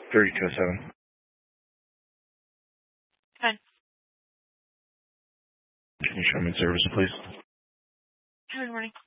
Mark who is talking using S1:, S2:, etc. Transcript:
S1: 3207.
S2: Fine.
S1: Can you show me the service, please?
S2: Good morning.